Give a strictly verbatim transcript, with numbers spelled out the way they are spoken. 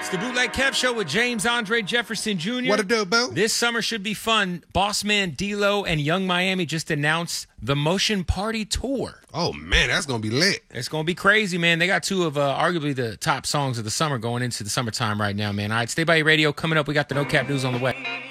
It's the Bootleg Kev Show with James Andre Jefferson Junior What a dope, bro. This summer should be fun. Boss Man D-Lo and Young Miami just announced the Motion Party Tour. Oh, man, that's going to be lit. It's going to be crazy, man. They got two of uh, arguably the top songs of the summer going into the summertime right now, man. All right, stay by your radio. Coming up, we got the No Cap News on the way.